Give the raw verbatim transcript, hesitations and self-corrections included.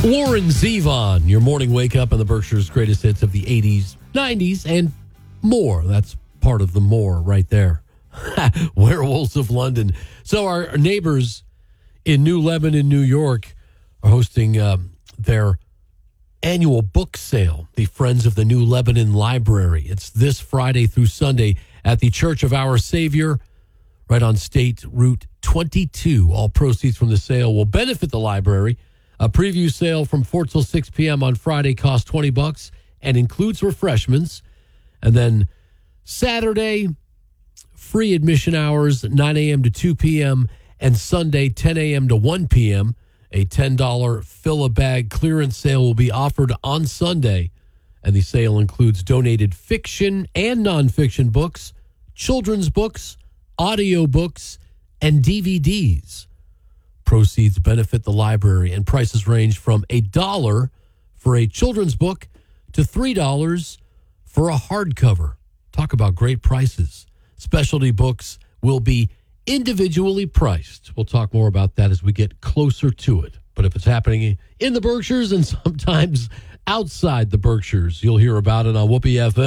Warren Zevon, your morning wake up on the Berkshire's greatest hits of the eighties, nineties, and more. That's part of the more right there. Werewolves of London. So our neighbors in New Lebanon, New York, are hosting um, their annual book sale, the Friends of the New Lebanon Library. It's this Friday through Sunday at the Church of Our Savior, right on State Route twenty-two. All proceeds from the sale will benefit the library. A preview sale from four till six p.m. on Friday costs twenty bucks and includes refreshments. And then Saturday, free admission hours, nine a.m. to two p.m., and Sunday, ten a.m. to one p.m. A ten dollars fill-a-bag clearance sale will be offered on Sunday, and the sale includes donated fiction and nonfiction books, children's books, audio books, and D V Ds. Proceeds benefit the library, and prices range from a dollar for a children's book to three dollars for a hardcover. Talk about great prices. Specialty books will be individually priced. We'll talk more about that as we get closer to it. But if it's happening in the Berkshires and sometimes outside the Berkshires, you'll hear about it on Whoopee F M.